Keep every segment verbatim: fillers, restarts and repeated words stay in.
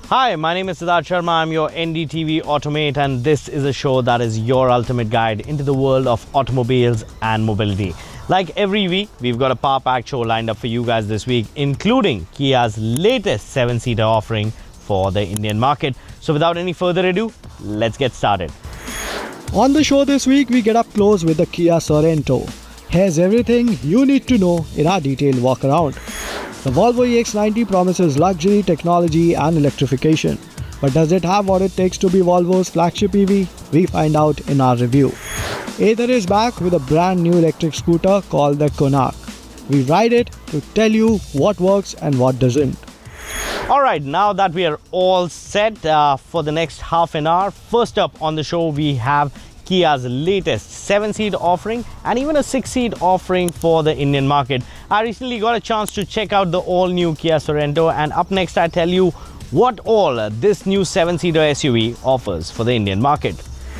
Hi, my name is Siddharth Sharma. I'm your N D T V Automate, and this is a show that is your ultimate guide into the world of automobiles and mobility. Like every week, we've got a power-packed show lined up for you guys this week, including Kia's latest seven-seater offering for the Indian market. So without any further ado, let's get started. On the show this week, we get up close with the Kia Sorento. Here's everything you need to know in our detailed walk around. The Volvo E X ninety promises luxury, technology and electrification. But does it have what it takes to be Volvo's flagship E V? We find out in our review. Ather is back with a brand new electric scooter called the Konark. We ride it to tell you what works and what doesn't. Alright, now that we are all set uh, for the next half an hour, first up on the show we have Kia's latest seven-seat offering and even a six-seat offering for the Indian market. I recently got a chance to check out the all-new Kia Sorento, and up next I tell you what all this new seven-seater S U V offers for the Indian market.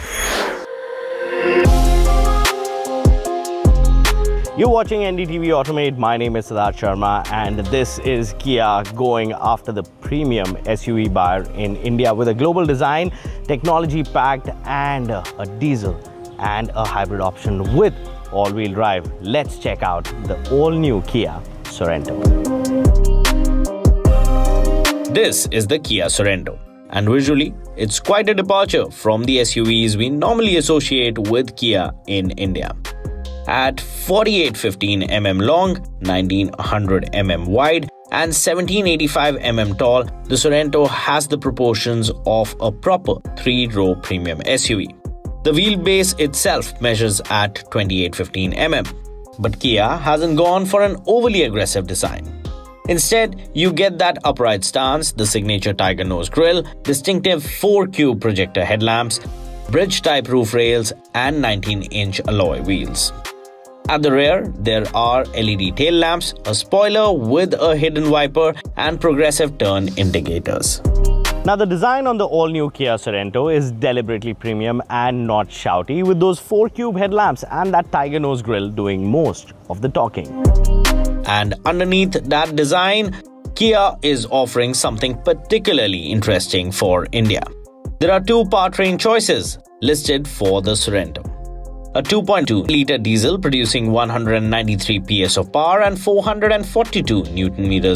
You're watching N D T V Automate. My name is Siddharth Sharma, and this is Kia going after the premium S U V buyer in India with a global design, technology packed, and a diesel and a hybrid option with all-wheel drive. Let's check out the all-new Kia Sorento. This is the Kia Sorento, and visually, it's quite a departure from the S U Vs we normally associate with Kia in India. At forty-eight fifteen millimeters long, nineteen hundred millimeters wide, and seventeen eighty-five millimeters tall, the Sorento has the proportions of a proper three-row premium S U V. The wheelbase itself measures at twenty-eight fifteen millimeters, but Kia hasn't gone for an overly aggressive design. Instead, you get that upright stance, the signature tiger nose grille, distinctive four-cube projector headlamps, bridge-type roof rails, and nineteen inch alloy wheels. At the rear, there are L E D tail lamps, a spoiler with a hidden wiper, and progressive turn indicators. Now, the design on the all-new Kia Sorento is deliberately premium and not shouty, with those four-cube headlamps and that tiger nose grille doing most of the talking. And underneath that design, Kia is offering something particularly interesting for India. There are two powertrain choices listed for the Sorento. A two point two liter diesel producing one hundred ninety-three P S of power and four hundred forty-two Newton meters